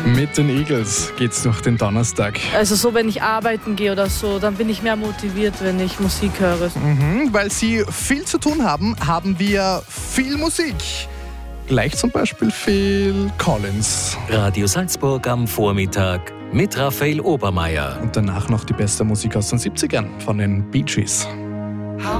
Mit den Eagles geht's durch den Donnerstag. Also so, wenn ich arbeiten gehe oder so, dann bin ich mehr motiviert, wenn ich Musik höre. Weil Sie viel zu tun haben, haben wir viel Musik. Gleich zum Beispiel Phil Collins. Radio Salzburg am Vormittag mit Raphael Obermeier. Und danach noch die beste Musik aus den 70ern von den Bee Gees.